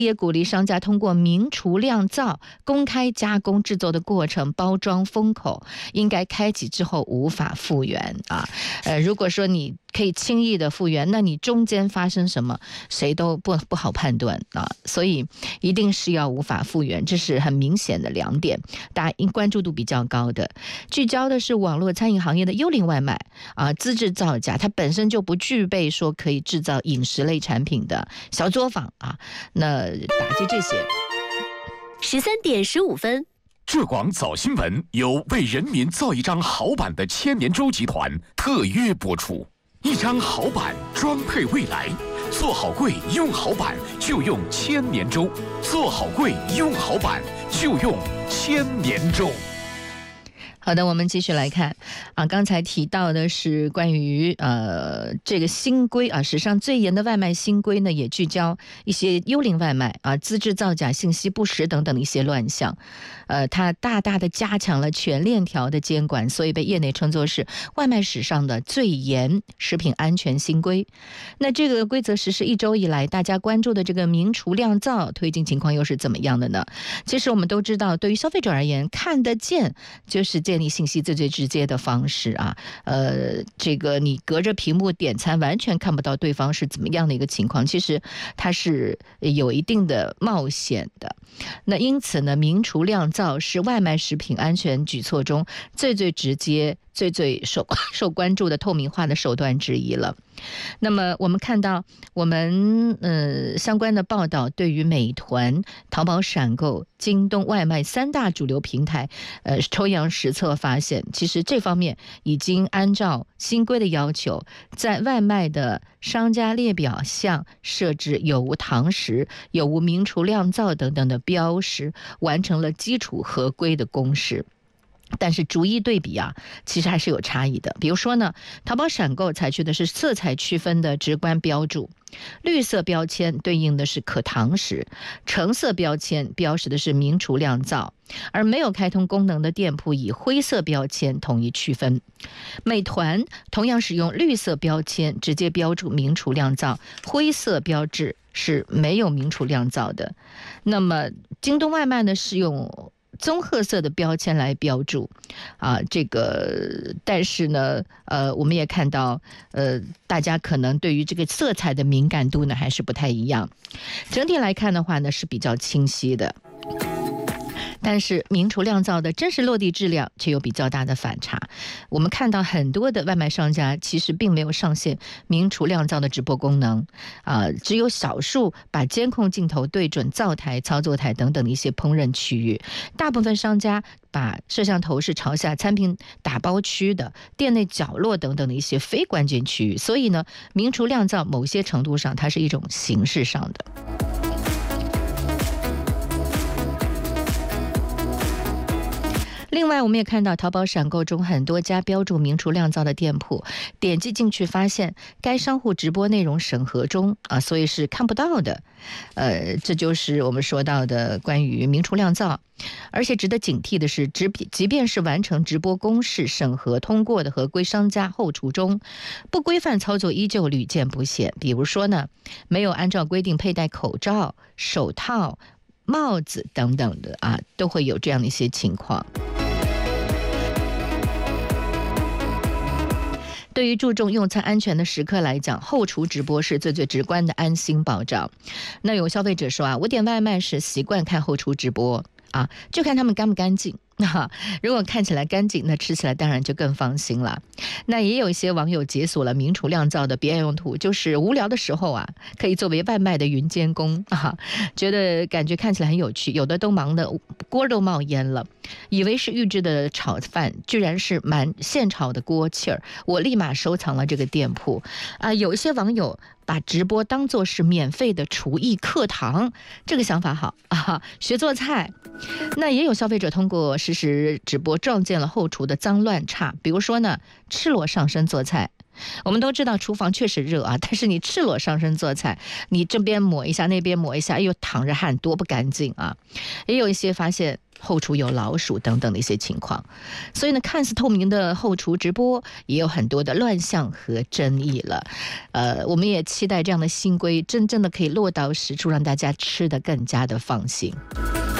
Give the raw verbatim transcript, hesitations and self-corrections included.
也鼓励商家通过明厨亮灶、公开加工制作的过程、包装封口，应该开启之后无法复原啊。呃，如果说你可以轻易的复原，那你中间发生什么，谁都不不好判断啊。所以一定是要无法复原，这是很明显的两点，大家关注度比较高的。聚焦的是网络餐饮行业的幽灵外卖啊，资质造假，它本身就不具备说可以制造饮食类产品的小作坊啊，那打击这些。 十三点十五分， 浙广早新闻由为人民造一张好版的千年舟集团特约播出。一张好版，装配未来。做好柜，用好版，就用千年舟。做好柜，用好版，就用千年舟。 好的，我们继续来看啊，刚才提到的是关于呃这个新规啊，史上最严的外卖新规呢，也聚焦一些幽灵外卖啊、资质造假、信息不实等等的一些乱象，呃，它大大的加强了全链条的监管，所以被业内称作是外卖史上的最严食品安全新规。那这个规则实施一周以来，大家关注的这个明厨亮灶推进情况又是怎么样的呢？其实我们都知道，对于消费者而言，看得见就是建立信息最最直接的方式啊，呃，这个你隔着屏幕点餐，完全看不到对方是怎么样的一个情况，其实它是有一定的冒险的。那因此呢，明厨亮灶是外卖食品安全举措中最最直接、最最受受关注的透明化的手段之一了。那么我们看到我们呃相关的报道，对于美团、淘宝闪购、京东外卖三大主流平台呃抽样实测发现，其实这方面已经按照新规的要求，在外卖的商家列表项设置有无堂食、有无明厨亮灶等等的标识，完成了基础合规的公示。但是逐一对比啊，其实还是有差异的。比如说呢，淘宝闪购采取的是色彩区分的直观标注，绿色标签对应的是可堂食，橙色标签标识的是明厨亮灶，而没有开通功能的店铺以灰色标签统一区分。美团同样使用绿色标签直接标注明厨亮灶，灰色标志是没有明厨亮灶的。那么京东外卖呢，是用棕褐色的标签来标注啊，这个但是呢，呃，我们也看到，呃，大家可能对于这个色彩的敏感度呢，还是不太一样。整体来看的话呢，是比较清晰的。但是明厨亮灶的真实落地质量却有比较大的反差。我们看到很多的外卖商家其实并没有上线明厨亮灶的直播功能，啊、呃，只有少数把监控镜头对准灶台、操作台等等的一些烹饪区域。大部分商家把摄像头是朝下餐品打包区的、店内角落等等的一些非关键区域。所以呢，明厨亮灶某些程度上它是一种形式上的。另外我们也看到淘宝闪购中很多家标注明厨亮灶的店铺，点击进去发现该商户直播内容审核中啊，所以是看不到的。呃，这就是我们说到的关于明厨亮灶。而且值得警惕的是，即便是完成直播公示审核通过的合规商家，后厨中不规范操作依旧屡见不鲜。比如说呢，没有按照规定佩戴口罩、手套、帽子等等的啊，都会有这样的一些情况。对于注重用餐安全的食客来讲，后厨直播是最最直观的安心保障。那有消费者说啊，我点外卖时习惯看后厨直播啊，就看他们干不干净。啊，如果看起来干净，那吃起来当然就更放心了。那也有一些网友解锁了明厨亮灶的别用途，就是无聊的时候啊，可以作为外卖的云监工啊，觉得感觉看起来很有趣。有的都忙得锅都冒烟了，以为是预制的炒饭，居然是满现炒的锅气儿。我立马收藏了这个店铺啊。有一些网友把直播当作是免费的厨艺课堂，这个想法好啊，学做菜。那也有消费者通过实时直播撞见了后厨的脏乱差，比如说呢，赤裸上身做菜我们都知道厨房确实热啊，但是你赤裸上身做菜，你这边抹一下，那边抹一下，又淌着汗，多不干净啊！也有一些发现后厨有老鼠等等的一些情况，所以呢，看似透明的后厨直播也有很多的乱象和争议了。呃，我们也期待这样的新规真正的可以落到实处，让大家吃得更加的放心。